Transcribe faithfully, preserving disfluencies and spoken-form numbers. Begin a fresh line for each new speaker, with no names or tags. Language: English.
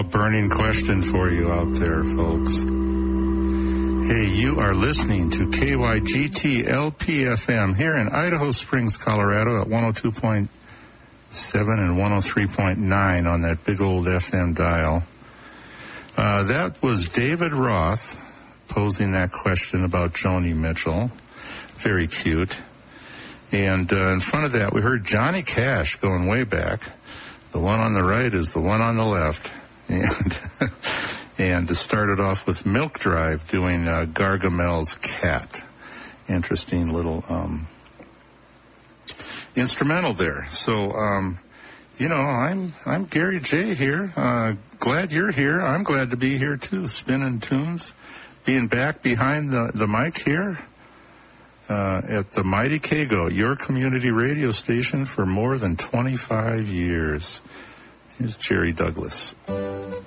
A burning question for you out there, folks. Hey, you are listening to K Y G T L P F M here in Idaho Springs, Colorado at one oh two point seven and one oh three point nine on that big old F M dial. Uh, that was David Roth posing that question about Joni Mitchell. Very cute. And uh, in front of that, we heard Johnny Cash going way back. The one on the right is the one on the left. And and to start it off with Milk Drive doing uh, Gargamel's Cat. Interesting little um, instrumental there. So, um, you know, I'm I'm Gary J here. Uh, glad you're here. I'm glad to be here too, spinning tunes, being back behind the, the mic here uh, at the Mighty Kago, your community radio station for more than twenty-five years. Here's Jerry Douglas.